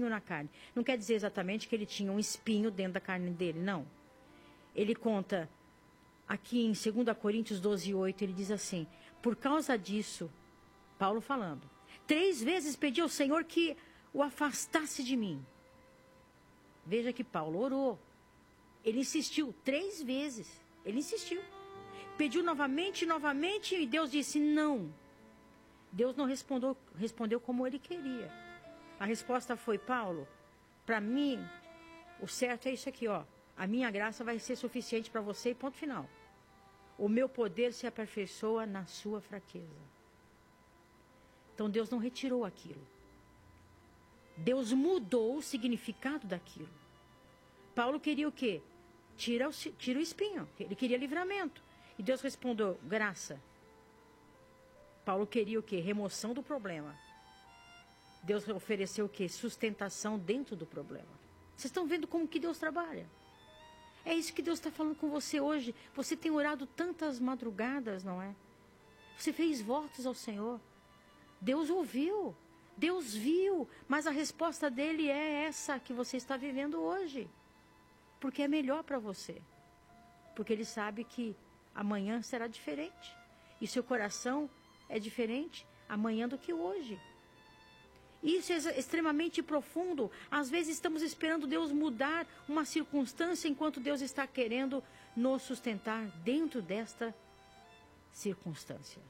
espinho na carne. Não quer dizer exatamente que ele tinha um espinho dentro da carne dele, não. Ele conta aqui em 2 Coríntios 12:8, ele diz assim: por causa disso, Paulo falando, 3 vezes pedi ao Senhor que o afastasse de mim. Veja que Paulo orou. Ele insistiu 3 vezes. Ele insistiu. Pediu novamente, novamente, e Deus disse não. Deus não respondeu como ele queria. A resposta foi: Paulo, para mim, o certo é isso aqui, ó. A minha graça vai ser suficiente para você e ponto final. O meu poder se aperfeiçoa na sua fraqueza. Então Deus não retirou aquilo. Deus mudou o significado daquilo. Paulo queria o quê? Tira o espinho. Ele queria livramento. E Deus respondeu: graça. Paulo queria o quê? Remoção do problema. Deus ofereceu o quê? Sustentação dentro do problema. Vocês estão vendo como que Deus trabalha? É isso que Deus está falando com você hoje. Você tem orado tantas madrugadas, não é? Você fez votos ao Senhor. Deus ouviu. Deus viu. Mas a resposta dele é essa que você está vivendo hoje. Porque é melhor para você. Porque ele sabe que amanhã será diferente. E seu coração é diferente amanhã do que hoje. Isso é extremamente profundo. Às vezes estamos esperando Deus mudar uma circunstância enquanto Deus está querendo nos sustentar dentro desta circunstância.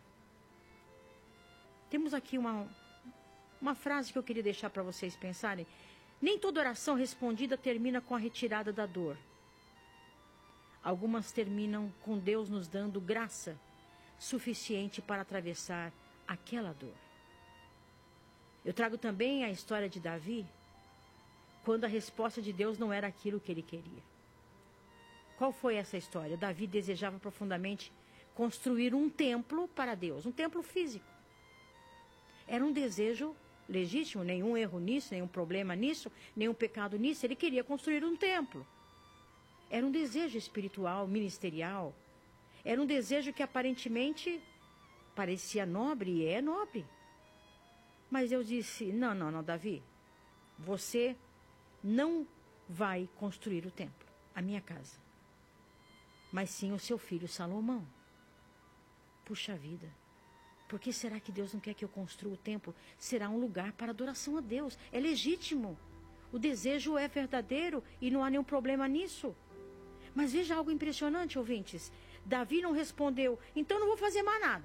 Temos aqui uma frase que eu queria deixar para vocês pensarem. Nem toda oração respondida termina com a retirada da dor. Algumas terminam com Deus nos dando graça suficiente para atravessar aquela dor. Eu trago também a história de Davi, quando a resposta de Deus não era aquilo que ele queria. Qual foi essa história? Davi desejava profundamente construir um templo para Deus, um templo físico. Era um desejo legítimo, nenhum erro nisso, nenhum problema nisso, nenhum pecado nisso. Ele queria construir um templo. Era um desejo espiritual, ministerial. Era um desejo que aparentemente parecia nobre e é nobre. Mas eu disse: não, Davi, você não vai construir o templo, a minha casa, mas sim o seu filho Salomão. Puxa vida, por que será que Deus não quer que eu construa o templo? Será um lugar para adoração a Deus, é legítimo, o desejo é verdadeiro e não há nenhum problema nisso. Mas veja algo impressionante, ouvintes. Davi não respondeu: então não vou fazer mais nada.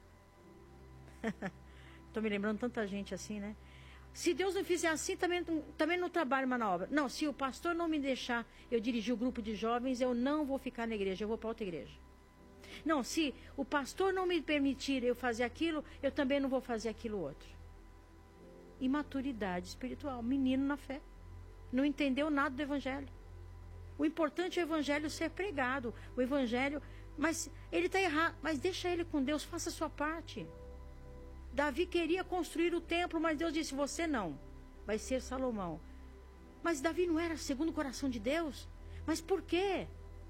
Estou me lembrando tanta gente assim, né? Se Deus não fizer assim, também não trabalho mais na obra. Não, se o pastor não me deixar eu dirigir o grupo de jovens, eu não vou ficar na igreja, eu vou para outra igreja. Não, se o pastor não me permitir eu fazer aquilo, eu também não vou fazer aquilo outro. Imaturidade espiritual, menino na fé. Não entendeu nada do evangelho. O importante é o evangelho ser pregado. O evangelho, mas ele está errado. Mas deixa ele com Deus, faça a sua parte. Davi queria construir o templo, mas Deus disse: você não, vai ser Salomão. Mas Davi não era segundo o coração de Deus? Mas por quê?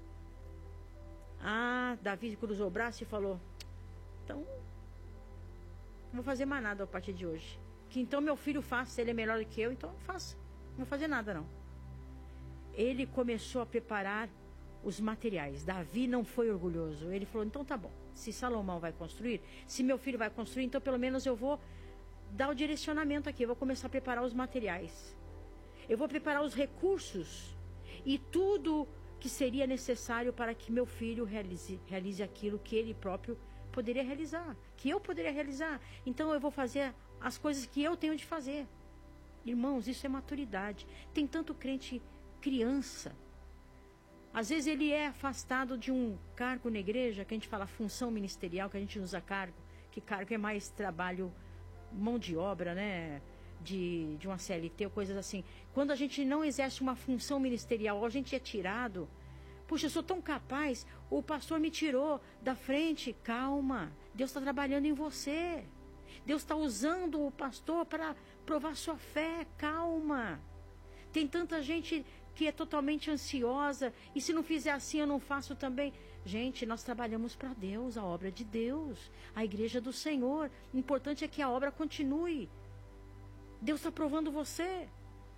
Davi cruzou o braço e falou: então, não vou fazer mais nada a partir de hoje. Que então meu filho faça, se ele é melhor do que eu, então eu faço. Não vou fazer nada não. Ele começou a preparar os materiais. Davi não foi orgulhoso. Ele falou: então tá bom, se Salomão vai construir, se meu filho vai construir, então pelo menos eu vou dar o direcionamento aqui. Eu vou começar a preparar os materiais. Eu vou preparar os recursos e tudo que seria necessário para que meu filho realize aquilo que ele próprio poderia realizar, que eu poderia realizar. Então eu vou fazer as coisas que eu tenho de fazer. Irmãos, isso é maturidade. Tem tanto crente criança. Às vezes ele é afastado de um cargo na igreja, que a gente fala função ministerial, que a gente usa cargo, que cargo é mais trabalho, mão de obra, né? De uma CLT ou coisas assim. Quando a gente não exerce uma função ministerial, ou a gente é tirado, puxa, eu sou tão capaz, o pastor me tirou da frente. Calma, Deus está trabalhando em você. Deus está usando o pastor para provar sua fé. Calma. Tem tanta gente que é totalmente ansiosa, e se não fizer assim eu não faço também. Gente, nós trabalhamos para Deus, a obra de Deus, a igreja do Senhor. O importante é que a obra continue. Deus está provando você.